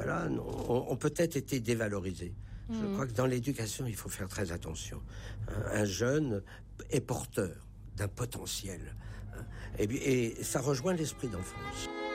voilà, ont peut-être été dévalorisés. Je crois que dans l'éducation, il faut faire très attention. Un jeune est porteur d'un potentiel. Et ça rejoint l'esprit d'enfance.